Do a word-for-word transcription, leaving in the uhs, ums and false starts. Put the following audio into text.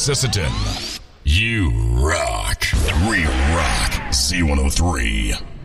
Sisseton. You rock. We rock. Z one oh three.